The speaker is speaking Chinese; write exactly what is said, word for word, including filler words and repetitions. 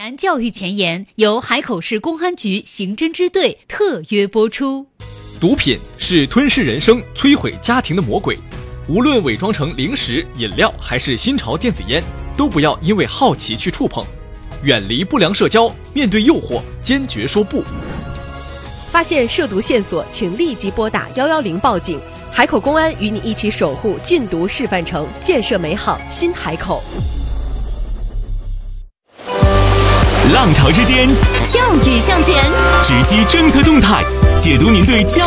南教育前沿由海口市公安局刑侦支队特约播出。 毒品是吞噬人生、摧毁家庭的魔鬼，无论伪装成零食、饮料还是新潮电子烟，都不要因为好奇去触碰。远离不良社交，面对诱惑坚决说不。 发现涉毒线索，请立即拨打一一零报警。海口公安与你一起守护禁毒示范城，建设美好新海口。 浪潮之巅， 教育向前， 直击政策动态，解读您对教